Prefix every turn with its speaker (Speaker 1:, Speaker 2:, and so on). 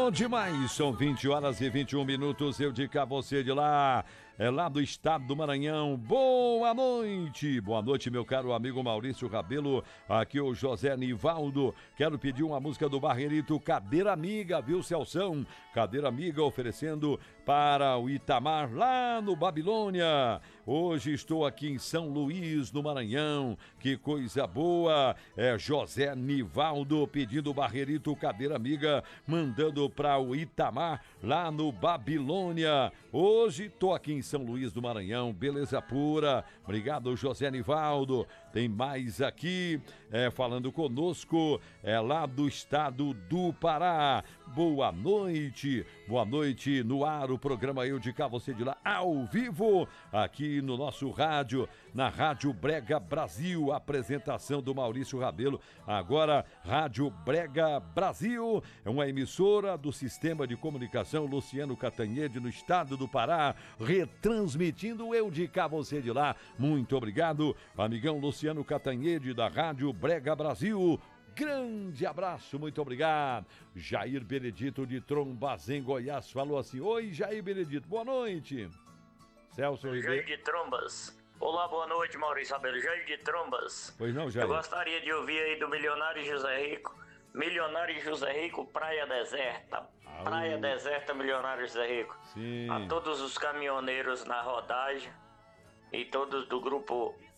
Speaker 1: Bom demais, são 20h21, eu digo a você de lá, lá do estado do Maranhão. Boa noite, meu caro amigo Maurício Rabelo, aqui o José Nivaldo. Quero pedir uma música do Barreirito, Cadeira Amiga, viu, Celção? Cadeira Amiga oferecendo para o Itamar lá no Babilônia. Hoje estou aqui em São Luís, no Maranhão, que coisa boa. É José Nivaldo pedindo o Barreirito, Cadeira Amiga, mandando para o Itamar lá no Babilônia. Hoje estou aqui em São Luís do Maranhão, beleza pura. Obrigado, José Nivaldo. Tem mais aqui falando conosco, lá do estado do Pará. Boa noite no ar, o programa Eu de Cá, Você de Lá, ao vivo, aqui no nosso rádio, na Rádio Brega Brasil, apresentação do Maurício Rabelo. Agora, Rádio Brega Brasil, é uma emissora do Sistema de Comunicação Luciano Catanhede, no estado do Pará, retransmitindo Eu de Cá, Você de Lá. Muito obrigado, amigão Luciano Catanhede, da Rádio Brega Brasil. Grande abraço, muito obrigado. Jair Benedito de Trombas, em Goiás, falou assim: oi, Jair Benedito, boa noite. Celso Ribeiro.
Speaker 2: Jair de Trombas. Olá, boa noite, Maurício Rabelo. Jair de Trombas.
Speaker 1: Pois não, Jair.
Speaker 2: Eu gostaria de ouvir aí do Milionário José Rico. Milionário José Rico, Praia Deserta. Praia Deserta, Milionário José Rico.
Speaker 1: Sim.
Speaker 2: A todos os caminhoneiros na rodagem e todos do grupo